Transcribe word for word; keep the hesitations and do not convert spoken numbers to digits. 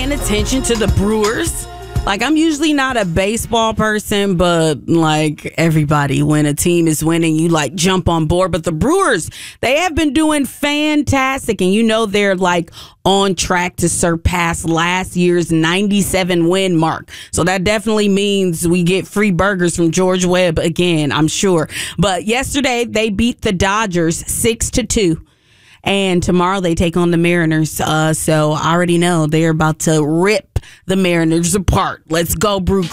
paying attention to the Brewers. Like, I'm usually not a baseball person, but like everybody, when a team is winning, you like jump on board. But the Brewers, they have been doing fantastic. And you know, they're like on track to surpass last year's ninety-seven win mark. So that definitely means we get free burgers from George Webb again, I'm sure. But yesterday they beat the Dodgers six to two. And tomorrow they take on the Mariners. Uh, so I already know they're about to rip the Mariners apart. Let's go, Brew